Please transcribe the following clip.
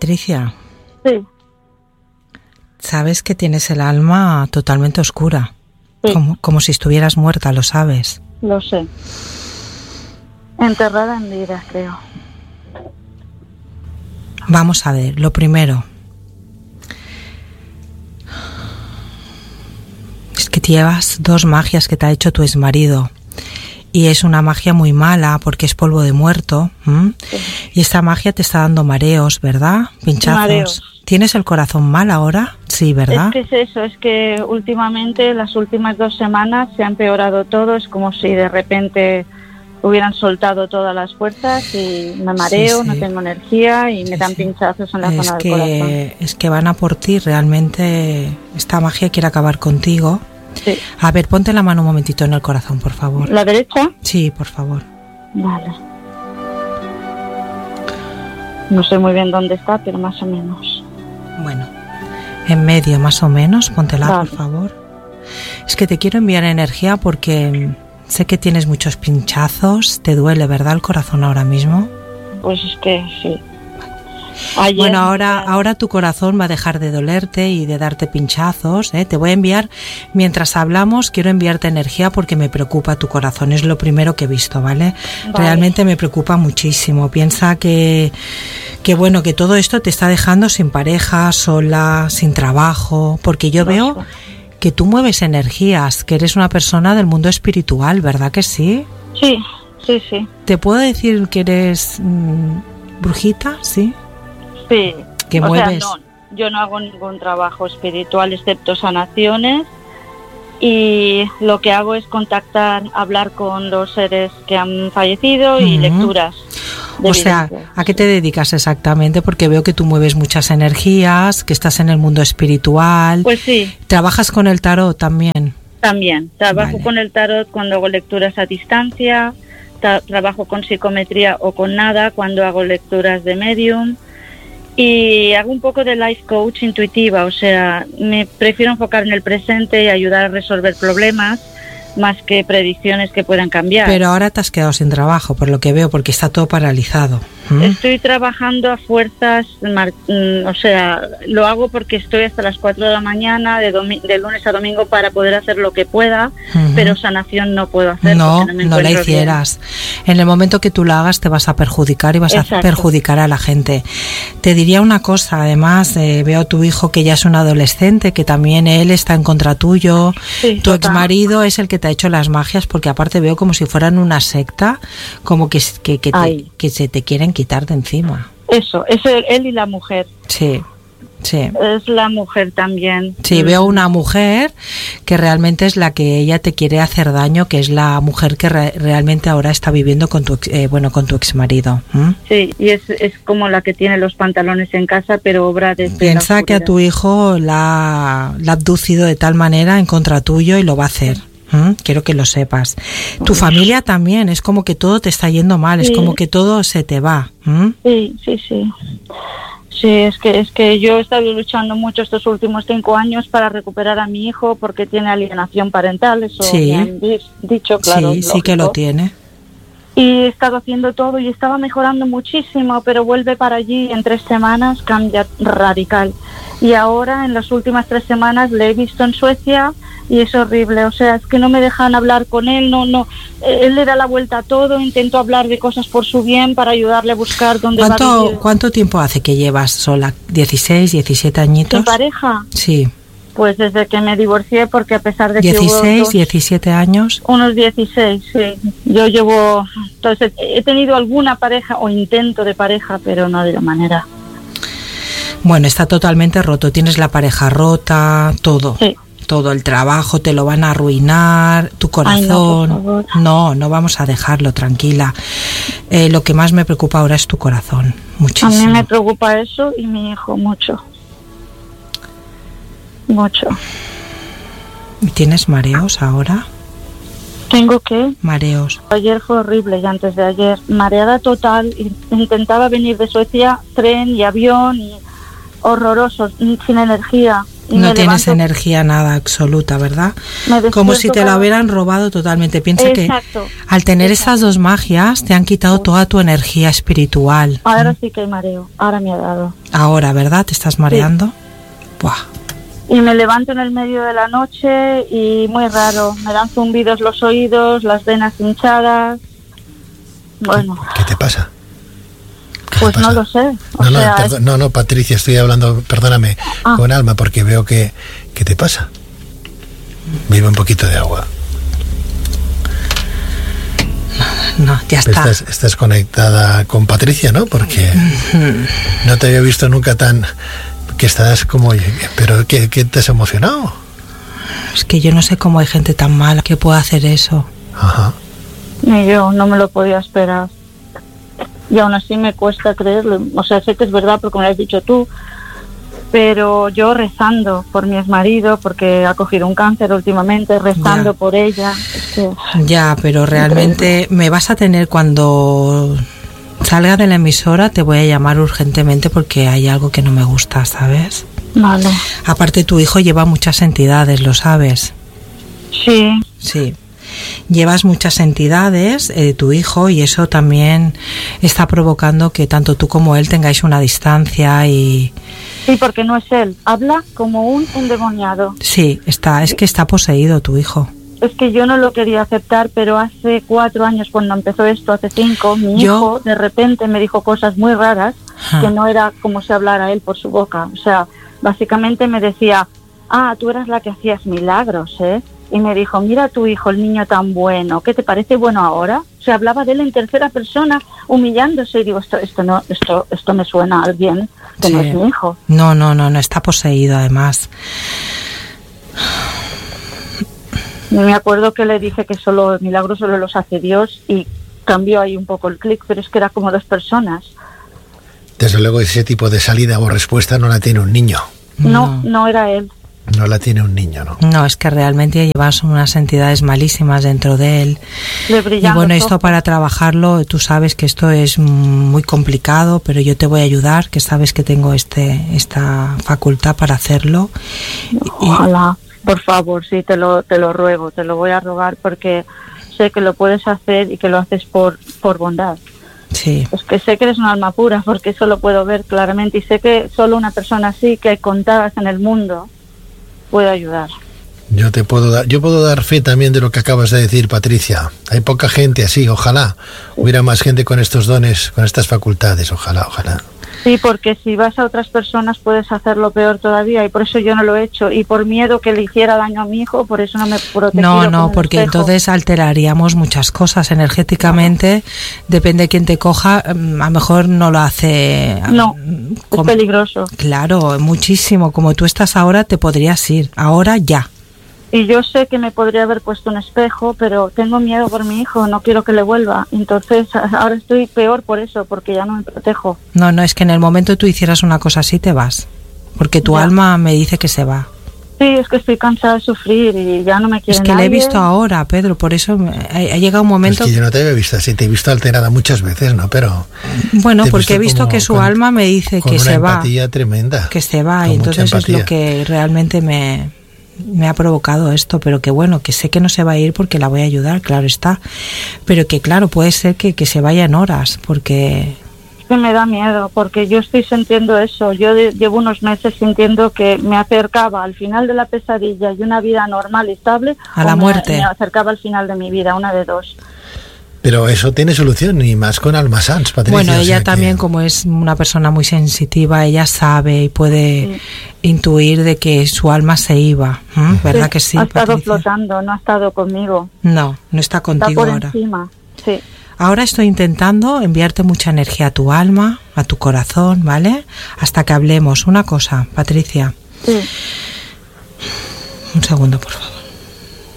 Patricia. Sí. Sabes que tienes el alma totalmente oscura. Sí. Como si estuvieras muerta, ¿lo sabes? Lo sé. Enterrada en vida, creo. Vamos a ver, lo primero. Es que llevas 2 magias que te ha hecho tu exmarido. Y es una magia muy mala porque es polvo de muerto. Sí. Y esta magia te está dando mareos, ¿verdad? Pinchazos. Mareos. ¿Tienes el corazón mal ahora? Sí, ¿verdad? Es que es eso, es que últimamente, las últimas 2 semanas se ha empeorado todo. Es como si de repente hubieran soltado todas las fuerzas y me mareo, sí. No tengo energía y me dan pinchazos en la zona del corazón. Es que van a por ti, realmente esta magia quiere acabar contigo. Sí. A ver, ponte la mano un momentito en el corazón, por favor. ¿La derecha? Sí, por favor. Vale. No sé muy bien dónde está, pero más o menos. Bueno, en medio más o menos, póntela, vale. Por favor. Es que te quiero enviar energía porque sé que tienes muchos pinchazos. ¿Te duele, verdad, el corazón ahora mismo? Pues es que sí. Ayer, bueno, ahora tu corazón va a dejar de dolerte y de darte pinchazos, ¿eh? Te voy a enviar, mientras hablamos, quiero enviarte energía porque me preocupa tu corazón, es lo primero que he visto, ¿vale? Realmente me preocupa muchísimo. Piensa que bueno, que todo esto te está dejando sin pareja, sola, sin trabajo, porque yo veo que tú mueves energías, que eres una persona del mundo espiritual, ¿verdad que sí? Sí. ¿Te puedo decir que eres brujita? Sí. Sí, ¿Qué mueves? Sea, no, yo no hago ningún trabajo espiritual excepto sanaciones y lo que hago es contactar, hablar con los seres que han fallecido y lecturas. O sea, ¿a qué te dedicas exactamente? Porque veo que tú mueves muchas energías, que estás en el mundo espiritual. Pues sí. ¿Trabajas con el tarot también? También, trabajo con el tarot cuando hago lecturas a distancia, trabajo con psicometría o con nada cuando hago lecturas de medium. Y hago un poco de life coach intuitiva, o sea, me prefiero enfocar en el presente y ayudar a resolver problemas más que predicciones que puedan cambiar. Pero ahora te has quedado sin trabajo, por lo que veo, porque está todo paralizado. Estoy trabajando a fuerzas, o sea, lo hago porque estoy hasta las 4 de la mañana, de lunes a domingo, para poder hacer lo que pueda, pero sanación no puedo hacer. No la hicieras. En el momento que tú la hagas te vas a perjudicar y vas a perjudicar a la gente. Te diría una cosa, además, veo a tu hijo que ya es un adolescente, que también él está en contra tuyo. Sí, tu exmarido es el que te ha hecho las magias, porque aparte veo como si fueran una secta, como que se te quieren quitar de encima. Eso, es él y la mujer. Sí. Es la mujer también. Sí, veo una mujer que realmente es la que ella te quiere hacer daño, que es la mujer que realmente ahora está viviendo con tu exmarido. Sí, y es como la que tiene los pantalones en casa, pero obra desde Piensa que a tu hijo la ha abducido de tal manera en contra tuyo y lo va a hacer. Quiero que lo sepas. Tu familia también, es como que todo te está yendo mal, es como que todo se te va. Sí. Sí, es que yo he estado luchando mucho estos últimos 5 años para recuperar a mi hijo porque tiene alienación parental, eso me han dicho, claro. Sí que lo tiene. Y he estado haciendo todo y estaba mejorando muchísimo, pero vuelve para allí en 3 semanas, cambia radical. Y ahora, en las últimas 3 semanas, le he visto en Suecia y es horrible. O sea, es que no me dejan hablar con él, no. Él le da la vuelta a todo, intento hablar de cosas por su bien para ayudarle a buscar dónde va a vivir. ¿Cuánto tiempo hace que llevas sola? ¿16, 17 añitos? ¿Sin pareja? Sí. Pues desde que me divorcié, porque a pesar de 16, 17 años. Unos 16, sí. Yo llevo... Entonces, he tenido alguna pareja o intento de pareja, pero no de la manera. Bueno, está totalmente roto. Tienes la pareja rota, todo. Sí. Todo el trabajo te lo van a arruinar, tu corazón. Ay, no, por favor. No vamos a dejarlo, tranquila. Lo que más me preocupa ahora es tu corazón, muchísimo. A mí me preocupa eso y mi hijo mucho. Mucho. ¿Y tienes mareos ahora? ¿Tengo qué? Mareos. Ayer fue horrible y antes de ayer. Mareada total. Intentaba venir de Suecia, tren y avión y horrorosos, sin energía. No tienes energía nada absoluta, ¿verdad? Como si te la hubieran robado totalmente. Piensa que al tener esas dos magias te han quitado toda tu energía espiritual. Ahora sí que hay mareo, ahora me ha dado. Ahora, ¿verdad? ¿Te estás mareando? Sí. Buah. Y me levanto en el medio de la noche y muy raro, me dan zumbidos los oídos, las venas hinchadas. Bueno. ¿Qué te pasa? Pues no lo sé. No, Patricia, estoy hablando, perdóname, con Alma, porque veo que te pasa. Bebe un poquito de agua. No, ya está. Estás conectada con Patricia, ¿no? Porque no te había visto nunca tan... que estás como... ¿Pero qué te has emocionado? Es que yo no sé cómo hay gente tan mala que pueda hacer eso. Ajá. Ni yo, no me lo podía esperar. Y aún así me cuesta creerlo. O sea, sé que es verdad porque me lo has dicho tú, pero yo rezando por mi exmarido, porque ha cogido un cáncer últimamente, rezando por ella. Ya, pero realmente me vas a tener cuando salga de la emisora, te voy a llamar urgentemente porque hay algo que no me gusta, ¿sabes? Vale. Aparte, tu hijo lleva muchas entidades, ¿lo sabes? Sí. Sí. Llevas muchas entidades, tu hijo, y eso también está provocando que tanto tú como él tengáis una distancia y... Sí, porque no es él, habla como un endemoniado. Sí, es que está poseído tu hijo. Es que yo no lo quería aceptar, pero hace 4 años, cuando empezó esto, hace 5, mi hijo de repente me dijo cosas muy raras, que no era como si hablara él por su boca. O sea, básicamente me decía, tú eras la que hacías milagros, ¿eh? Y me dijo, mira a tu hijo, el niño tan bueno, ¿qué te parece bueno ahora? O sea, hablaba de él en tercera persona, humillándose, y digo, esto me suena a alguien que no es mi hijo. No, está poseído además. Me acuerdo que le dije que solo milagros solo los hace Dios y cambió ahí un poco el clic, pero es que era como 2 personas. Desde luego ese tipo de salida o respuesta no la tiene un niño. No era él. No la tiene un niño, ¿no? No, es que realmente llevas unas entidades malísimas dentro de él. Y bueno, esto para trabajarlo, tú sabes que esto es muy complicado, pero yo te voy a ayudar, que sabes que tengo esta facultad para hacerlo. Ojalá, por favor, sí, te lo ruego, te lo voy a rogar, porque sé que lo puedes hacer y que lo haces por bondad. Sí. Es que sé que eres un alma pura, porque eso lo puedo ver claramente, y sé que solo una persona así, que hay contadas en el mundo, puede ayudar. Yo puedo dar fe también de lo que acabas de decir, Patricia. Hay poca gente así, ojalá hubiera más gente con estos dones, con estas facultades, ojalá. Sí, porque si vas a otras personas puedes hacerlo peor todavía, y por eso yo no lo he hecho, y por miedo que le hiciera daño a mi hijo, por eso no me he protegido. No, porque entonces alteraríamos muchas cosas energéticamente. Depende de quién te coja, a lo mejor no lo hace. No, es peligroso. Claro, muchísimo. Como tú estás ahora, te podrías ir. Ahora ya. Y yo sé que me podría haber puesto un espejo, pero tengo miedo por mi hijo, no quiero que le vuelva. Entonces ahora estoy peor por eso, porque ya no me protejo. No, es que en el momento tú hicieras una cosa así te vas, porque tu alma me dice que se va. Sí, es que estoy cansada de sufrir y ya no me quiere nadie. Es que le he visto ahora, Pedro, por eso ha llegado un momento... Es que yo no te había visto así, te he visto alterada muchas veces, ¿no? Pero... Bueno, porque he visto que su alma me dice que se va. Con una empatía tremenda. Que se va, y entonces es lo que realmente me ha provocado esto, pero que bueno, que sé que no se va a ir porque la voy a ayudar, claro está, pero que claro, puede ser que se vaya en horas, porque... Es que me da miedo, porque yo estoy sintiendo eso, yo llevo unos meses sintiendo que me acercaba al final de la pesadilla y una vida normal y estable, a la muerte. Me acercaba al final de mi vida, una de dos. Pero eso tiene solución, y más con Alma Sans, Patricia. Bueno, ella también, como es una persona muy sensitiva, ella sabe y puede intuir de que su alma se iba, ¿verdad que sí, ha estado Patricia? Flotando, no ha estado conmigo. No está contigo ahora. Está por encima, sí. Ahora estoy intentando enviarte mucha energía a tu alma, a tu corazón, ¿vale? Hasta que hablemos. Una cosa, Patricia. Sí. Un segundo, por favor.